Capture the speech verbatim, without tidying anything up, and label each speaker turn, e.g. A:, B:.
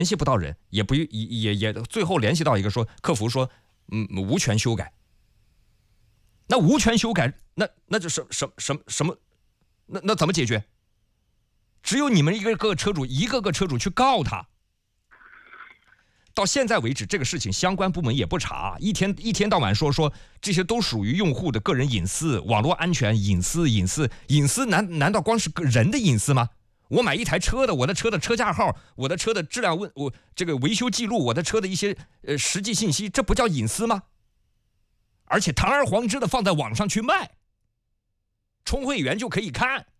A: 联系不到人，也不也也也最后联系到一个说客服说，嗯，无权修改。那无权修改，那那就什什什什么，那那怎么解决？只有你们一个个车主，一个个车主去告他。到现在为止，这个事情相关部门也不查，一天一天到晚说说这些都属于用户的个人隐私、网络安全、隐私、隐私、隐私难难道光是个人的隐私吗？我买一台车的，我的车的车架号，我的车的质量问，我这个维修记录，我的车的一些呃实际信息，这不叫隐私吗？而且堂而皇之的放在网上去卖，充会员就可以看，